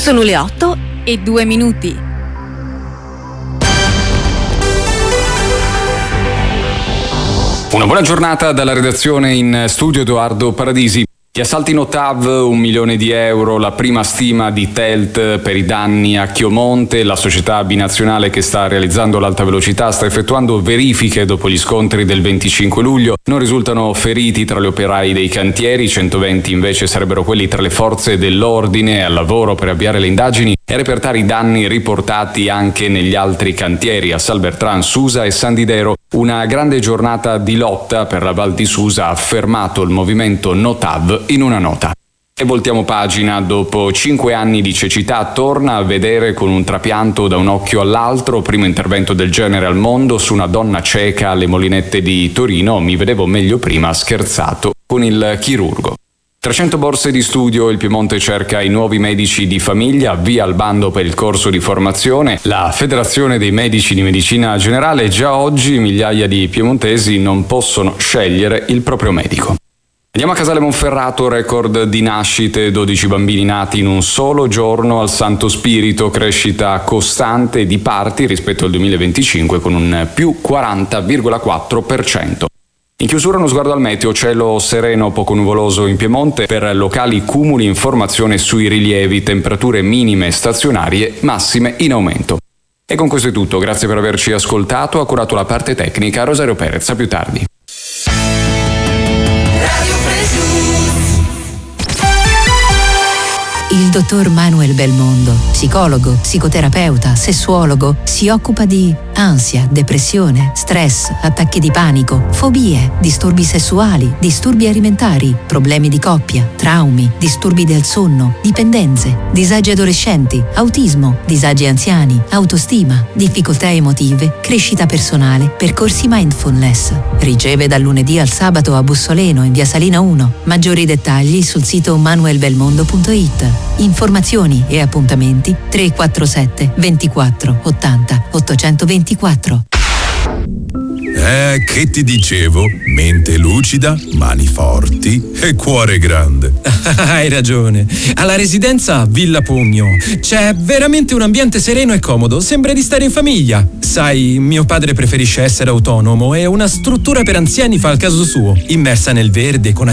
Sono le 8:02. Una buona giornata dalla redazione, in studio Edoardo Paradisi. Gli assalti Notav, 1 milione di euro, la prima stima di Telt per i danni a Chiomonte. La società binazionale che sta realizzando l'alta velocità sta effettuando verifiche dopo gli scontri del 25 luglio. Non risultano feriti tra gli operai dei cantieri, 120 invece sarebbero quelli tra le forze dell'ordine al lavoro per avviare le indagini e repertare i danni riportati anche negli altri cantieri a Salbertran, Susa e San Didero. Una grande giornata di lotta per la Val di Susa, ha affermato il movimento Notav in una nota. E voltiamo pagina. Dopo 5 anni di cecità torna a vedere con un trapianto da un occhio all'altro. Primo intervento del genere al mondo su una donna cieca alle Molinette di Torino. Mi vedevo meglio prima, ha scherzato con il chirurgo. 300 borse di studio, il Piemonte cerca i nuovi medici di famiglia, via al bando per il corso di formazione. La Federazione dei Medici di Medicina Generale, già oggi migliaia di piemontesi non possono scegliere il proprio medico. Andiamo a Casale Monferrato, record di nascite, 12 bambini nati in un solo giorno al Santo Spirito, crescita costante di parti rispetto al 2025 con un più 40,4%. In chiusura uno sguardo al meteo, cielo sereno poco nuvoloso in Piemonte, per locali cumuli informazione sui rilievi, temperature minime stazionarie, massime in aumento. E con questo è tutto, grazie per averci ascoltato, ha curato la parte tecnica Rosario Perez, a più tardi. Il dottor Manuel Belmondo, psicologo, psicoterapeuta, sessuologo, si occupa di ansia, depressione, stress, attacchi di panico, fobie, disturbi sessuali, disturbi alimentari, problemi di coppia, traumi, disturbi del sonno, dipendenze, disagi adolescenti, autismo, disagi anziani, autostima, difficoltà emotive, crescita personale, percorsi mindfulness. Riceve dal lunedì al sabato a Bussoleno in via Salina 1. Maggiori dettagli sul sito manuelbelmondo.it. Informazioni e appuntamenti 347 24 80 824. Che ti dicevo? Mente lucida, mani forti e cuore grande. Hai ragione. Alla residenza Villa Pugno c'è veramente un ambiente sereno e comodo. Sembra di stare in famiglia. Sai, mio padre preferisce essere autonomo e una struttura per anziani fa il caso suo, immersa nel verde con